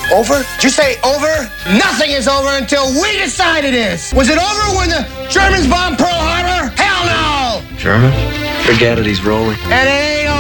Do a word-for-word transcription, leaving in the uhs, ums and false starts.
Over? Did you say over? Nothing is over until we decide it is. Was it over when the Germans bombed Pearl Harbor? Hell no! German? Forget it, he's rolling. And it ain't